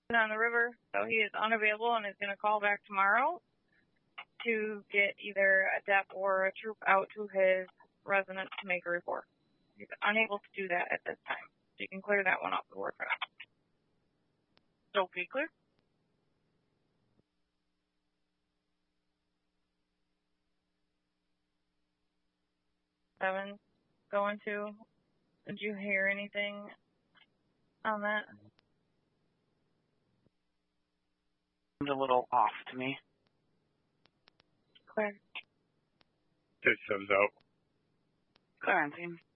on the river, so he is unavailable and is going to call back tomorrow to get either a DEP or a troop out to his residence to make a report. He's unable to do that at this time. So you can clear that one off the work route. Okay, clear. Seven, going to. Did you hear anything on that? It's a little off to me. Clear. 6-7's out. Clear on scene.